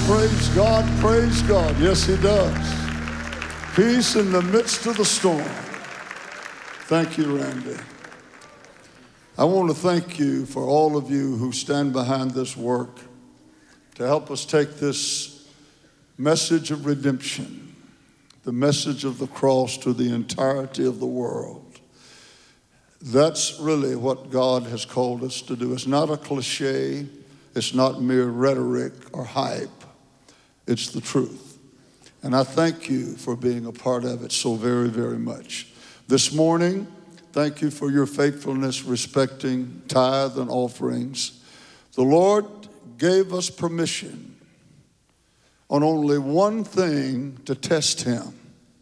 praise God, praise God. Yes, he does. Peace in the midst of the storm. Thank you, Randy. I want to thank you for all of you who stand behind this work to help us take this message of redemption, the message of the cross to the entirety of the world. That's really what God has called us to do. It's not a cliche. It's not mere rhetoric or hype. It's the truth. And I thank you for being a part of it so very, very much. This morning, thank you for your faithfulness respecting tithe and offerings. The Lord gave us permission on only one thing to test him.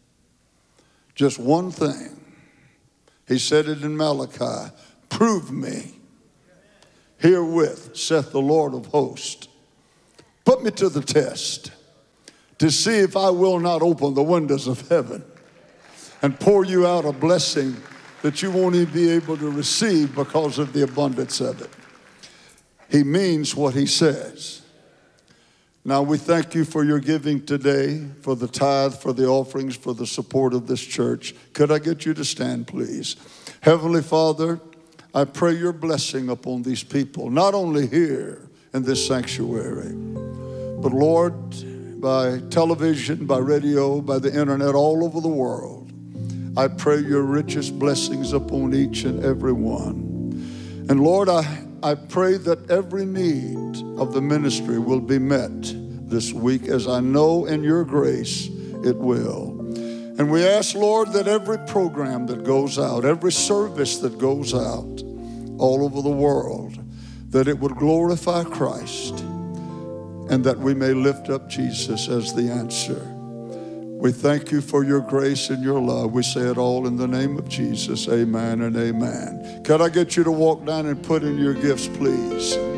Just one thing. He said it in Malachi, prove me herewith, saith the Lord of hosts. Put me to the test to see if I will not open the windows of heaven and pour you out a blessing that you won't even be able to receive because of the abundance of it. He means what he says. Now we thank you for your giving today, for the tithe, for the offerings, for the support of this church. Could I get you to stand, please? Heavenly Father, I pray your blessing upon these people, not only here in this sanctuary, but Lord, by television, by radio, by the internet, all over the world. I pray your richest blessings upon each and every one. And Lord, I pray that every need of the ministry will be met this week, as I know in your grace it will. And we ask, Lord, that every program that goes out, every service that goes out all over the world, that it would glorify Christ and that we may lift up Jesus as the answer. We thank you for your grace and your love. We say it all in the name of Jesus. Amen and amen. Could I get you to walk down and put in your gifts, please?